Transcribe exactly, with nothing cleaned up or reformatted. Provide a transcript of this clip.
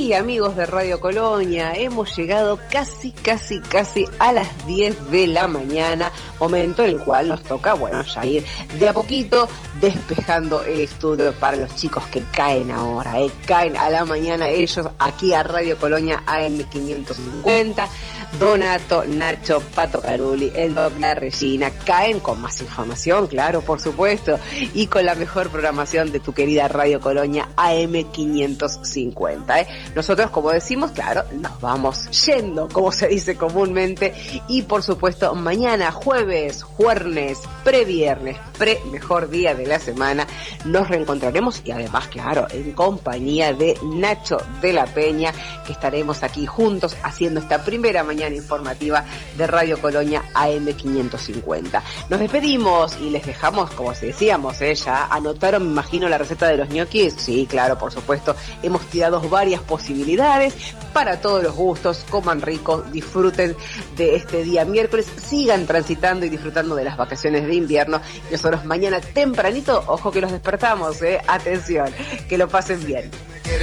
sí, amigos de Radio Colonia, hemos llegado casi, casi, casi a las diez de la mañana, momento en el cual nos toca, bueno, ya ir de a poquito despejando el estudio para los chicos que caen ahora, eh, caen a la mañana ellos aquí a Radio Colonia A M quinientos cincuenta. Donato, Nacho, Pato Caruli, el Doc, la Regina, caen con más información, claro, por supuesto, y con la mejor programación de tu querida Radio Colonia A M quinientos cincuenta. ¿eh? Nosotros, como decimos, claro, nos vamos yendo, como se dice comúnmente, y por supuesto, mañana, jueves, jueves, previernes, pre mejor día de la semana, nos reencontraremos y además, claro, en compañía de Nacho de la Peña, que estaremos aquí juntos haciendo esta primera mañana informativa de Radio Colonia A M quinientos cincuenta. Nos despedimos y les dejamos, como decíamos, ¿eh? Ya anotaron, me imagino, la receta de los ñoquis. Sí, claro, por supuesto, hemos tirado varias posibilidades para todos los gustos. Coman rico, disfruten de este día miércoles, sigan transitando y disfrutando de las vacaciones de invierno. Y nosotros mañana tempranito, ojo que los despertamos, ¿eh? Atención, que lo pasen bien.